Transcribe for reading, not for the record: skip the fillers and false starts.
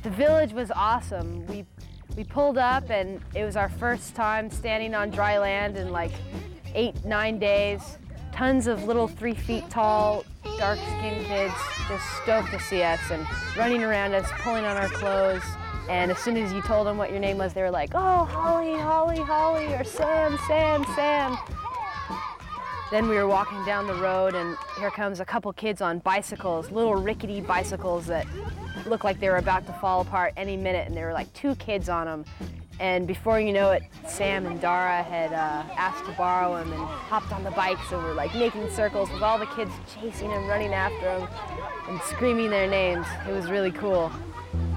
The village was awesome. We pulled up and it was our first time standing on dry land in like 8-9 days. Tons of little 3 feet tall, dark-skinned kids just stoked to see us and running around us, pulling on our clothes. And as soon as you told them what your name was, they were like, oh, Holly, Holly, Holly, or Sam, Sam, Sam. Then we were walking down the road and here comes a couple kids on bicycles, little rickety bicycles that looked like they were about to fall apart any minute, and there were like 2 kids on them. And before you know it, Sam and Dara had asked to borrow them and hopped on the bikes and were like making circles with all the kids chasing them, running after them, and screaming their names. It was really cool.